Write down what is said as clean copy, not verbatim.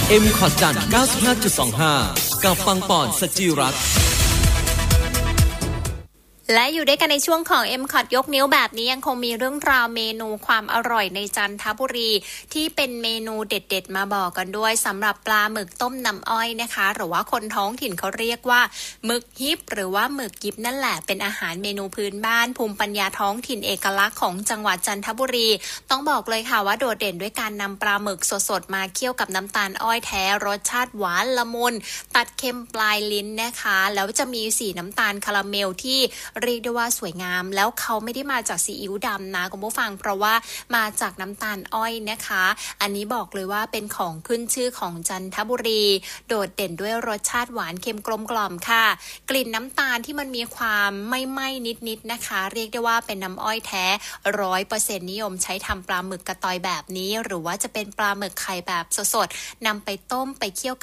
M ขอดจัน 95.25 กับปังปอนสจิรัตน์และอยู่ด้วยกันในช่วงของ M คอดยกนิ้วแบบนี้ยังคงมีเรื่องราวเมนูความอร่อยในจันทบุรีที่เป็นเมนูเด็ดๆมาบอกกันด้วยสำหรับปลาหมึกต้มน้ำอ้อยนะคะหรือว่าคนท้องถิ่นเขาเรียกว่าหมึกฮิปหรือว่าหมึกยิบนั่นแหละเป็นอาหารเมนูพื้นบ้านภูมิปัญญาท้องถิ่นเอกลักษณ์ของจังหวัดจันทบุรีต้องบอกเลยค่ะว่าโดดเด่นด้วยการนำปลาหมึกสดๆมาเคี่ยวกับน้ำตาลอ้อยแท้รสชาติหวานละมุนตัดเค็มปลายลิ้นนะคะแล้วจะมีสีน้ำตาลคาราเมลที่เรียกได้ว่าสวยงามแล้วเขาไม่ได้มาจากซีอิ๊วดำนะคุณผู้ฟังเพราะว่ามาจากน้ำตาลอ้อยนะคะอันนี้บอกเลยว่าเป็นของขึ้นชื่อของจันทบุรีโดดเด่นด้วยรสชาติหวานเค็มกลมกล่อมค่ะกลิ่นน้ำตาลที่มันมีความไม่ไหม้นิดๆนะคะเรียกได้ว่าเป็นน้ำอ้อยแท้ 100% นิยมใช้ทำปลาหมึกกระตอยแบบนี้หรือว่าจะเป็นปลาหมึกไข่แบบสดๆนำไปต้มไปเคี่ยวกับ